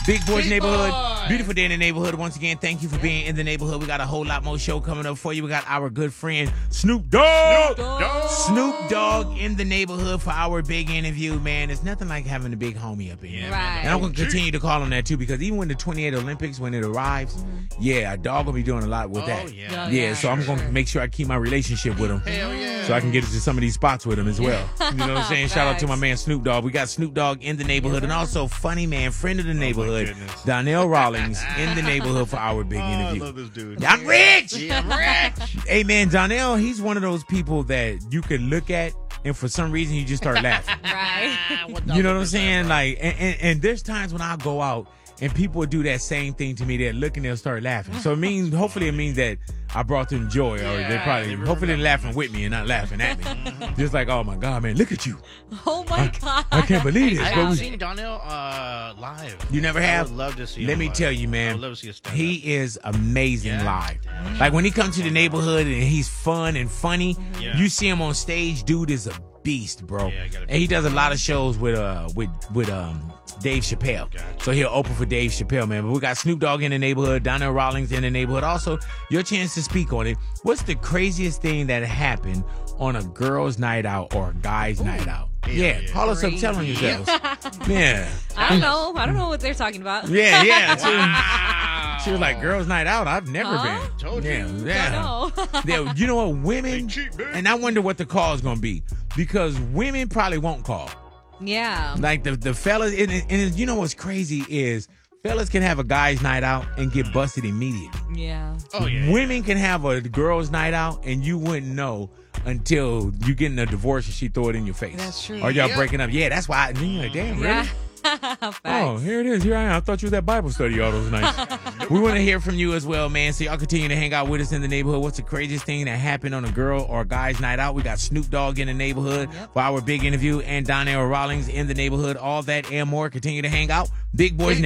Big Boys Neighborhood. Beautiful day in the neighborhood. Once again, thank you for being in the neighborhood. We got a whole lot more show coming up for you. We got our good friend Snoop Dogg. Snoop Dogg in the neighborhood for our big interview, man. It's nothing like having a big homie up in here. Right. And I'm going to continue to call on that, too, because even when the 28 Olympics, when it arrives, a dog will be doing a lot with that. Yeah, so I'm going to make sure I keep my relationship with him. Hell yeah. So I can get into some of these spots with him as well. You know what I'm saying? Shout out to my man Snoop Dogg. We got Snoop Dogg in the neighborhood, and also funny man, friend of the neighborhood, Donnell Rawlings in the neighborhood for our big interview. I love this dude. I'm rich! Yeah, I'm rich. Hey man, Donnell, he's one of those people that you could look at and for some reason you just start laughing. Right. You know what I'm saying? Like, and there's times when I go out and people will do that same thing to me. They'll look and they'll start laughing. So hopefully it means that I brought them joy, or hopefully they're laughing with me and not laughing at me. Just like, oh my God, man, look at you. Oh my God. I can't believe I this. haven't seen Donnell live. You never have? I would love to see him Let me live. tell you, I man, would love to see a stand-up. he is amazing live. Like when he comes to the neighborhood and he's fun and funny, you see him on stage, dude is a beast, bro. Yeah, I gotta and he does a lot of shows with Dave Chappelle. So he'll open for Dave Chappelle, man. But we got Snoop Dogg in the neighborhood, Donnell Rawlings in the neighborhood. Also, your chance to speak on it. What's the craziest thing that happened on a girl's night out or a guy's night out? Call us up, tell on yourselves. I don't know what they're talking about. She was like, girls' night out, I've never been. Told you. Yeah, you know what, women, and I wonder what the call is going to be, because women probably won't call. Yeah. Like the fellas, and you know what's crazy is fellas can have a guy's night out and get busted immediately. Yeah. Oh, yeah. Women can have a girl's night out and you wouldn't know until you get in a divorce and she throw it in your face. That's true. Or y'all breaking up. Yeah, that's why. You're like, damn, really? Yeah. Oh, here it is. Here I am. I thought you was at Bible study all those nights. We want to hear from you as well, man. So y'all continue to hang out with us in the neighborhood. What's the craziest thing that happened on a girl or a guy's night out? We got Snoop Dogg in the neighborhood for our big interview, and Donnell Rawlings in the neighborhood. All that and more. Continue to hang out. Big Boys